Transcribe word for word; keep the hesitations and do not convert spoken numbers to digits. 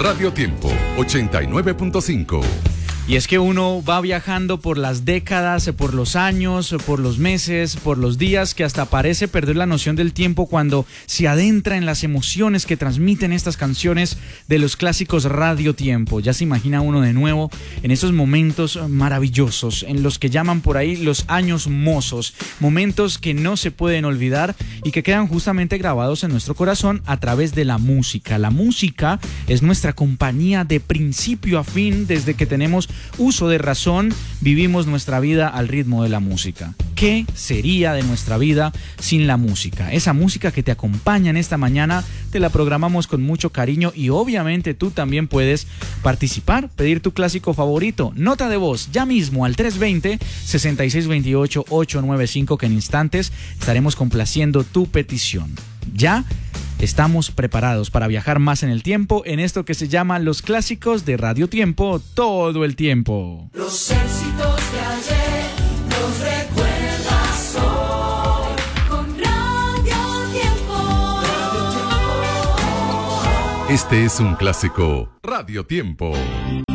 Radio Tiempo ochenta y nueve punto cinco. Y es que uno va viajando por las décadas, por los años, por los meses, por los días, que hasta parece perder la noción del tiempo cuando se adentra en las emociones que transmiten estas canciones de los clásicos Radio Tiempo. Ya se imagina uno de nuevo en esos momentos maravillosos, en los que llaman por ahí los años mozos, momentos que no se pueden olvidar y que quedan justamente grabados en nuestro corazón a través de la música. La música es nuestra compañía de principio a fin. Desde que tenemos uso de razón, vivimos nuestra vida al ritmo de la música. ¿Qué sería de nuestra vida sin la música? Esa música que te acompaña en esta mañana, te la programamos con mucho cariño y obviamente tú también puedes participar, pedir tu clásico favorito. Nota de voz ya mismo al tres dos cero, seis seis dos ocho, ocho nueve cinco, que en instantes estaremos complaciendo tu petición. Ya estamos preparados para viajar más en el tiempo en esto que se llama Los Clásicos de Radio Tiempo todo el tiempo. Los éxitos de ayer los recuerdas hoy con Radio Tiempo. Este es un clásico Radio Tiempo.